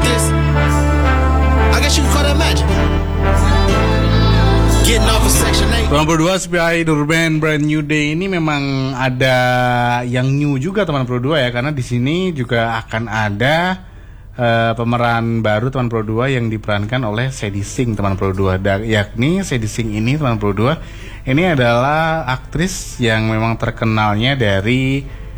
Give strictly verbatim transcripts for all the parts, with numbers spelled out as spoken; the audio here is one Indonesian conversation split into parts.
this. I guess you can call that magic. Getting off of section eight. Teman berdua, Spider-Man Brand New Day ini memang ada yang new juga teman berdua ya, karena di sini juga akan ada uh, pemeran baru teman berdua yang diperankan oleh Sadie Sink teman berdua, yakni Sadie Sink ini teman berdua ini adalah aktris yang memang terkenalnya dari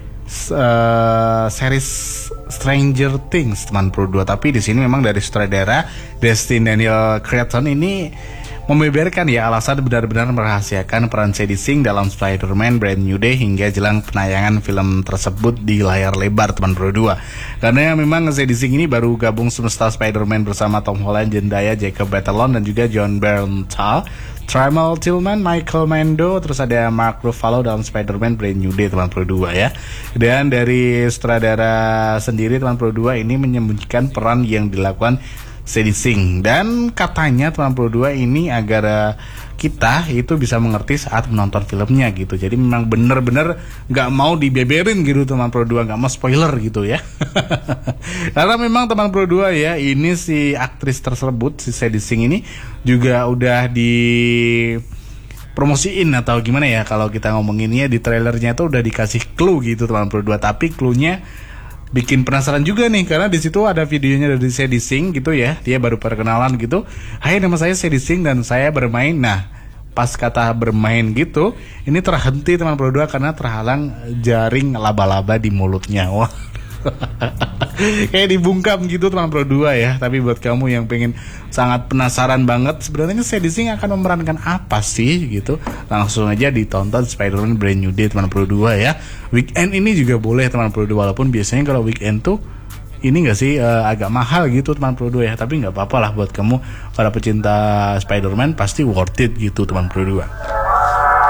uh, series Stranger Things teman berdua, tapi di sini memang dari sutradara Destin Daniel Cretton ini membeberkan ya alasan benar-benar merahasiakan peran Sadie Sink dalam Spider-Man Brand New Day hingga jelang penayangan film tersebut di layar lebar teman berdua. Karena memang Sadie Sink ini baru gabung semesta Spider-Man bersama Tom Holland, Zendaya, Jacob Batalon dan juga John Bernthal, Trammell Tillman, Michael Mando, terus ada Mark Ruffalo dalam Spider-Man Brand New Day teman berdua ya. Dan dari sutradara sendiri teman berdua ini menyembunyikan peran yang dilakukan Sadie Sink, dan katanya teman berdua ini agar uh, kita itu bisa mengerti saat menonton filmnya gitu. Jadi memang bener-bener nggak mau dibeberin gitu teman berdua, nggak mau spoiler gitu ya. Karena memang teman berdua ya, ini si aktris tersebut si Sadie Sink ini juga udah di promosiin atau gimana ya kalau kita ngomonginnya, di trailernya tuh udah dikasih clue gitu teman berdua, tapi cluenya bikin penasaran juga nih, karena di situ ada videonya dari Sadie Sink gitu ya, dia baru perkenalan gitu, hai nama saya Sadie Sink dan saya bermain. Nah pas kata bermain gitu, ini terhenti teman berdua karena terhalang jaring laba-laba di mulutnya. Wah kayak dibungkam gitu teman berdua ya. Tapi buat kamu yang pengen sangat penasaran banget sebenarnya Sadie Sink akan memerankan apa sih gitu, langsung aja ditonton Spider-Man Brand New Day teman berdua ya. Weekend ini juga boleh teman berdua, walaupun biasanya kalau weekend tuh ini gak sih uh, agak mahal gitu teman berdua ya, tapi gak apa-apa lah buat kamu para pecinta Spider-Man, pasti worth it gitu teman berdua.